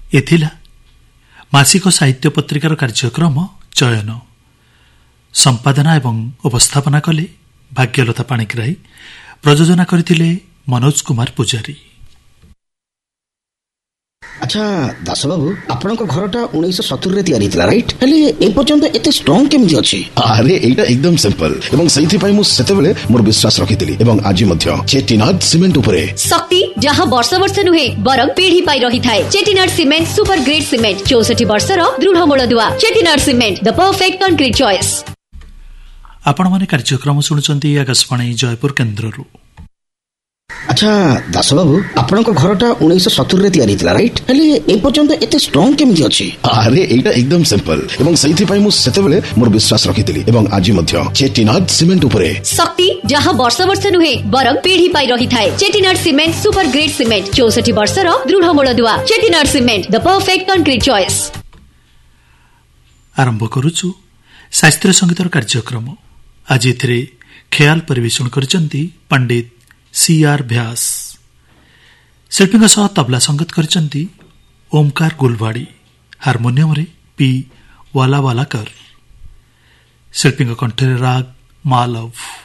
एथिला मासिक साहित्य पत्रिकार कार्यक्रम चयन संपादना एवं उपस्थापना कले भाग्यलता पाणिग्राही प्रयोजना करथिले मनोज कुमार पुजारी। अच्छा दास बाबू आपण घरटा 1970 रे तयारी थिला राइट हेले ए पर्यंत एते स्ट्रांग केमि अछि? अरे एटा एकदम सिंपल एवं सही पई मु सेतेबेले मोर विश्वास रखितिली एवं आज मध्य चेटिनाड सीमेंट उपरे शक्ति जहां वर्ष वर्ष नुहे बरं पीढ़ी पाई रही थाए। Chettinad cement super grade cement 64 वर्ष रो दृढ़ मूलदुआ। Chettinad cement the perfect concrete choice. आपण माने कार्यक्रम सुनचंती आकाशवाणी जयपुर केंद्ररू। अच्छा दास बाबू आपण घरटा 1970 रे तयारी थिला राइट हेले ए पर्यंत एते स्ट्रांग केमि अछि? अरे एटा एकदम सिंपल एवं सही पई मु सेतेबेले मोर विश्वास रखितिली एवं आज मध्य चेटिनाड सीमेंट उपरे शक्ति जहां वर्ष वर्ष नुहे बरं पीढ़ी पाई रही थाए। Chettinad cement super grade cement 64 वर्ष रो दृढ़ मूलदुआ। Chettinad cement the perfect concrete choice. आरंभ करूछु शास्त्रीय संगीतर कार्यक्रम। आज एथिरे ख्याल परिवेषण करचंती पंडित CR व्यास। शिल्पी सह तबला संगत करचंती ओमकार गुलवाड़ी। हारमोनियम रे P वालावालाकर। शिल्पी कंठरे राग मालव।